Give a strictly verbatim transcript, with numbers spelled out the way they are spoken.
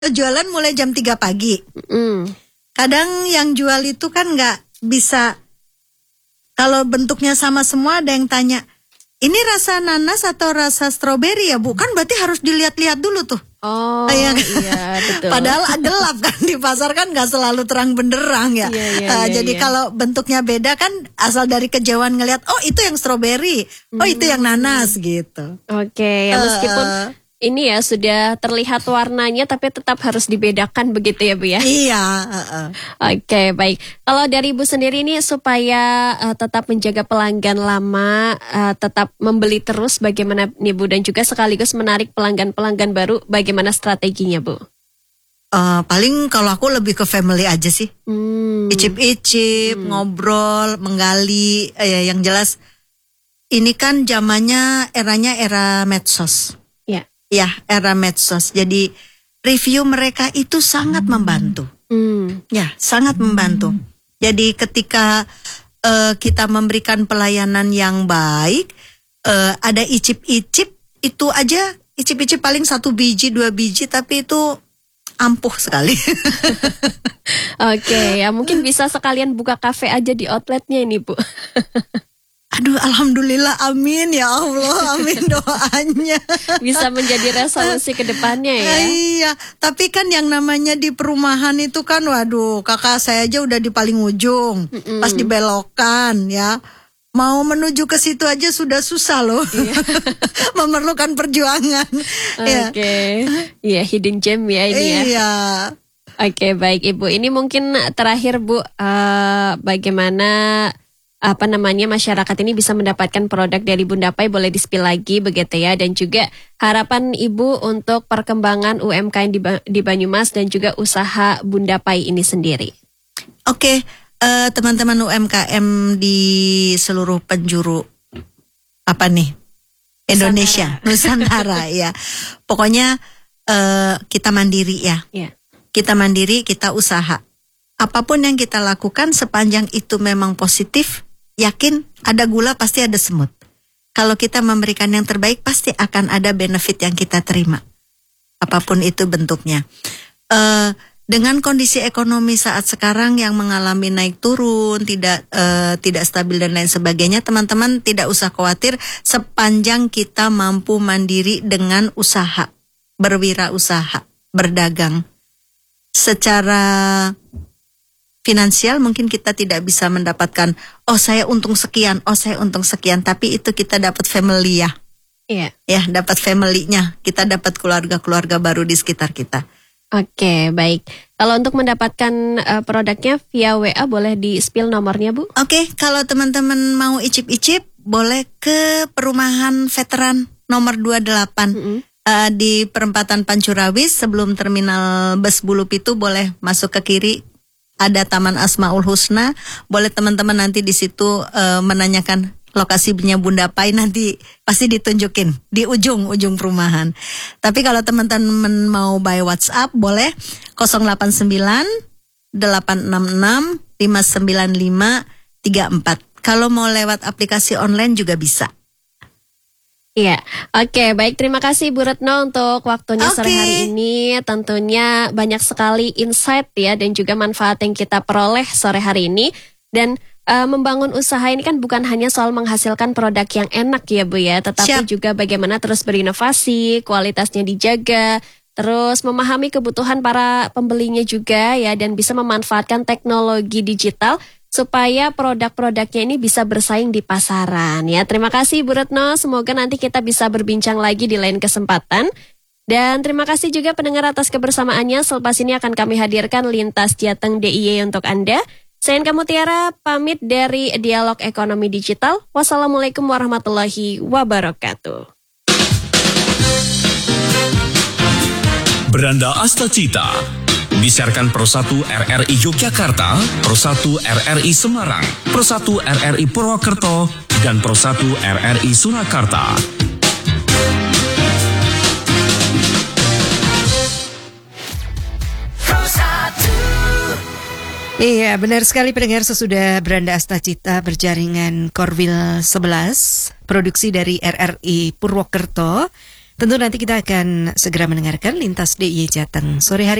jualan mulai jam tiga pagi. Mm. Kadang yang jual itu kan nggak bisa, kalau bentuknya sama semua ada yang tanya, ini rasa nanas atau rasa stroberi ya Bu? Kan berarti harus dilihat-lihat dulu tuh. Oh iya, iya betul. Padahal gelap kan di pasar kan nggak selalu terang benderang ya. Iya, iya, uh, iya, jadi iya. kalau bentuknya beda kan asal dari kejauhan ngelihat, oh itu yang stroberi, oh Hmm. itu yang nanas gitu. Oke, ya meskipun Uh, ini ya sudah terlihat warnanya, tapi tetap harus dibedakan begitu ya Bu ya. Iya. Uh, uh. Oke, baik. Kalau dari Ibu sendiri ini supaya uh, tetap menjaga pelanggan lama, uh, tetap membeli terus bagaimana nih Bu, dan juga sekaligus menarik pelanggan-pelanggan baru, bagaimana strateginya Bu? Uh, paling kalau aku lebih ke family aja sih. Hmm. Icip-icip, Hmm. ngobrol, menggali. Eh, yang jelas ini kan zamannya eranya era medsos. Ya. Ya, era medsos. Jadi review mereka itu sangat membantu. Hmm. Ya, sangat membantu. Jadi ketika uh, kita memberikan pelayanan yang baik, uh, ada icip-icip, itu aja icip-icip paling satu biji, dua biji, tapi itu ampuh sekali. Oke, ya mungkin bisa sekalian buka kafe aja di outletnya ini Bu. Aduh, alhamdulillah, amin ya Allah, amin doanya. Bisa menjadi resolusi ke depannya ya. Iya, tapi kan yang namanya di perumahan itu kan, waduh, kakak saya aja udah di paling ujung, Mm-mm. pas dibelokan ya. Mau menuju ke situ aja sudah susah loh, Iya. memerlukan perjuangan. Ya. Oke, iya hidden gem ya ini ya. Iya. Oke, baik Ibu. Ini mungkin terakhir Bu, eh, bagaimana apa namanya masyarakat ini bisa mendapatkan produk dari Bunda Pai, boleh di-spill lagi begitu ya, dan juga harapan Ibu untuk perkembangan U M K M di, Ba- di Banyumas dan juga usaha Bunda Pai ini sendiri. Oke, eh, teman-teman U M K M di seluruh penjuru apa nih? Indonesia, Nusantara, ya. Pokoknya eh, kita mandiri ya. Ya. Kita mandiri, kita usaha. Apapun yang kita lakukan sepanjang itu memang positif, yakin ada gula pasti ada semut. Kalau kita memberikan yang terbaik pasti akan ada benefit yang kita terima. Apapun itu bentuknya. Eh, dengan kondisi ekonomi saat sekarang yang mengalami naik turun, tidak eh, tidak stabil dan lain sebagainya, teman-teman tidak usah khawatir sepanjang kita mampu mandiri dengan usaha, berwirausaha, berdagang. Secara finansial mungkin kita tidak bisa mendapatkan, oh saya untung sekian, oh saya untung sekian, tapi itu kita dapat family ya. Iya. Ya, dapat family-nya, kita dapat keluarga-keluarga baru di sekitar kita. Oke, baik. Kalau untuk mendapatkan uh, produknya via W A boleh di-spill nomornya Bu? Oke, kalau teman-teman mau icip-icip, boleh ke perumahan veteran nomor dua puluh delapan. Mm-hmm. Uh, di perempatan Pancurawis sebelum terminal bus Bulu Pitu, boleh masuk ke kiri, ada Taman Asmaul Husna. Boleh teman-teman nanti di situ uh, menanyakan lokasinya Bunda Pai, nanti pasti ditunjukin di ujung-ujung perumahan. Tapi kalau teman-teman mau by WhatsApp boleh nol delapan sembilan delapan enam enam lima sembilan lima tiga empat. Kalau mau lewat aplikasi online juga bisa. Iya, oke, baik, terima kasih Bu Retno untuk waktunya Oke. sore hari ini. Tentunya banyak sekali insight ya dan juga manfaat yang kita peroleh sore hari ini. Dan uh, membangun usaha ini kan bukan hanya soal menghasilkan produk yang enak ya Bu ya, tetapi Siap. juga bagaimana terus berinovasi, kualitasnya dijaga, terus memahami kebutuhan para pembelinya juga ya, dan bisa memanfaatkan teknologi digital supaya produk-produknya ini bisa bersaing di pasaran ya. Terima kasih Bu Retno, semoga nanti kita bisa berbincang lagi di lain kesempatan. Dan terima kasih juga pendengar atas kebersamaannya. Selepas ini akan kami hadirkan Lintas Jateng D I Y untuk Anda. Saya Inka Mutiara pamit dari Dialog Ekonomi Digital. Wassalamualaikum warahmatullahi wabarakatuh. Beranda Astacita disiarkan Pro satu R R I Yogyakarta, Pro satu R R I Semarang, Pro satu R R I Purwokerto, dan Pro satu R R I Surakarta. Iya, benar sekali pendengar, sesudah Beranda Astacita berjaringan Korwil sebelas, produksi dari R R I Purwokerto. Tentu nanti kita akan segera mendengarkan Lintas D I Y Jateng sore hari